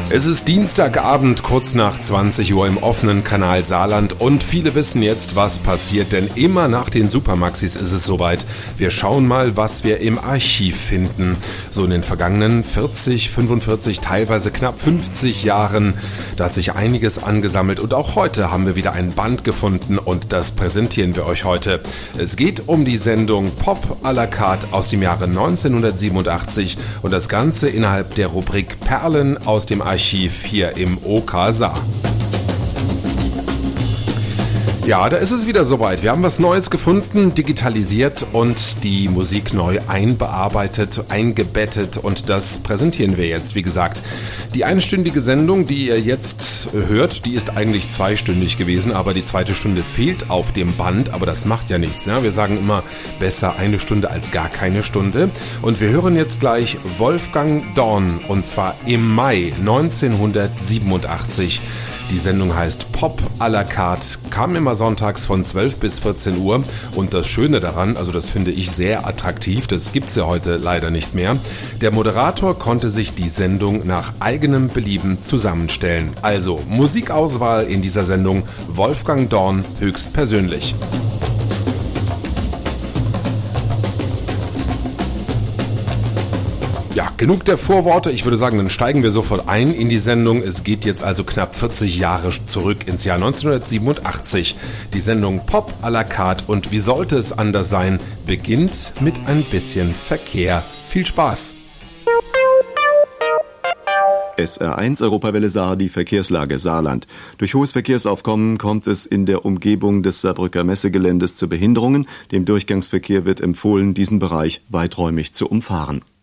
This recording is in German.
Es ist Dienstagabend, kurz nach 20 Uhr im offenen Kanal Saarland und viele wissen jetzt, was passiert, denn immer nach den Supermaxis ist es soweit. Wir schauen mal, was wir im Archiv finden. So in den vergangenen 40, 45, teilweise knapp 50 Jahren, da hat sich einiges angesammelt und auch heute haben wir wieder ein Band gefunden und das präsentieren wir euch heute. Es geht um die Sendung Pop à la carte aus dem Jahre 1987 und das Ganze innerhalb der Rubrik Perlen aus dem Archiv hier im OK Saar. Ja, da ist es wieder soweit. Wir haben was Neues gefunden, digitalisiert und die Musik neu einbearbeitet, eingebettet und das präsentieren wir jetzt, wie gesagt. Die einstündige Sendung, die ihr jetzt hört, die ist eigentlich zweistündig gewesen, aber die zweite Stunde fehlt auf dem Band, aber das macht ja nichts. Ja? Wir sagen immer, besser eine Stunde als gar keine Stunde. Und wir hören jetzt gleich Wolfgang Dorn und zwar im Mai 1987. Die Sendung heißt Pop à la carte, kam immer sonntags von 12 bis 14 Uhr und das Schöne daran, also das finde ich sehr attraktiv, das gibt's ja heute leider nicht mehr, der Moderator konnte sich die Sendung nach eigenem Belieben zusammenstellen. Also Musikauswahl in dieser Sendung Wolfgang Dorn höchstpersönlich. Ja, genug der Vorworte. Ich würde sagen, dann steigen wir sofort ein in die Sendung. Es geht jetzt also knapp 40 Jahre zurück ins Jahr 1987. Die Sendung Pop à la carte und wie sollte es anders sein, beginnt mit ein bisschen Verkehr. Viel Spaß! SR1 Europawelle Saar, die Verkehrslage Saarland. Durch hohes Verkehrsaufkommen kommt es in der Umgebung des Saarbrücker Messegeländes zu Behinderungen. Dem Durchgangsverkehr wird empfohlen, diesen Bereich weiträumig zu umfahren.